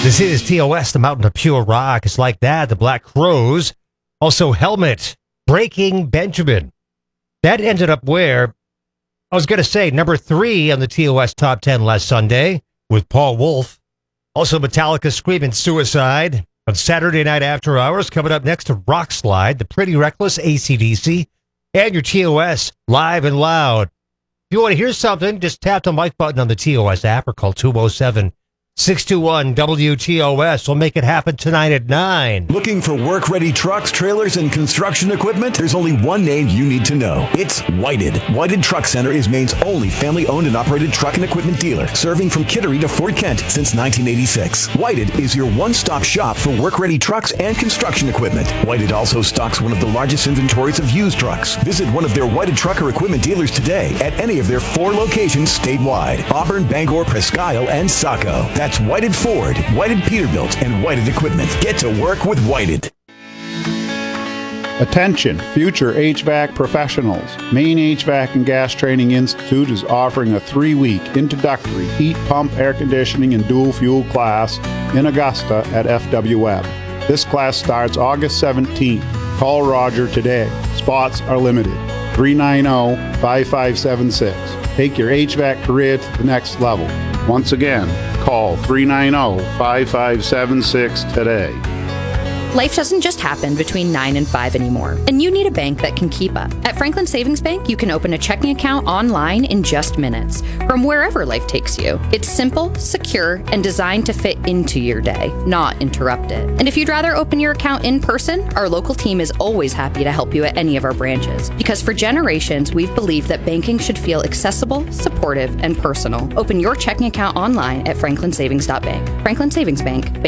This is TOS, the Mountain of Pure Rock. It's like that, the Black Crows. Also, Helmet, Breaking Benjamin. That ended up where, I was going to say, number 3 on the TOS Top 10 last Sunday with Paul Wolf. Also, Metallica, Screaming Suicide on Saturday Night After Hours. Coming up next to Rock Slide, The Pretty Reckless, AC/DC, and your TOS Live and Loud. If you want to hear something, just tap the mic button on the TOS app or call 207-621-WTOS. We'll make it happen tonight at 9. Looking for work-ready trucks, trailers, and construction equipment? There's only one name you need to know. It's Whited. Whited Truck Center is Maine's only family-owned and operated truck and equipment dealer, serving from Kittery to Fort Kent since 1986. Whited is your one-stop shop for work-ready trucks and construction equipment. Whited also stocks one of the largest inventories of used trucks. Visit one of their Whited trucker equipment dealers today at any of their 4 locations statewide: Auburn, Bangor, Presque Isle, and Saco. That's Whited Ford, Whited Peterbilt, and Whited Equipment. Get to work with Whited. Attention, future HVAC professionals. Maine HVAC and Gas Training Institute is offering a 3-week introductory heat pump, air conditioning, and dual fuel class in Augusta at FWM. This class starts August 17th. Call Roger today. Spots are limited. 390-5576. Take your HVAC career to the next level. Once again, call 390-5576 today. Life doesn't just happen between 9 and 5 anymore, and you need a bank that can keep up. At Franklin Savings Bank, you can open a checking account online in just minutes from wherever life takes you. It's simple, secure, and designed to fit into your day, not interrupt it. And if you'd rather open your account in person, our local team is always happy to help you at any of our branches. Because for generations, we've believed that banking should feel accessible, supportive, and personal. Open your checking account online at franklinsavings.bank. Franklin Savings Bank.